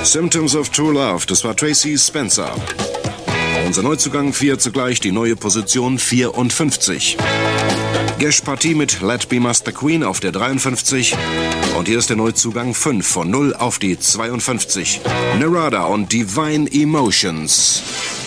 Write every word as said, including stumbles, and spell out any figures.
Symptoms of True Love, das war Tracy Spencer. Unser Neuzugang vier zugleich die neue Position vierundfünfzig. Gesh-Partie mit Let Be Master Queen auf der dreiundfünfzig. Und hier ist der Neuzugang fünf von null auf die zweiundfünfzig. Narada und Divine Emotions.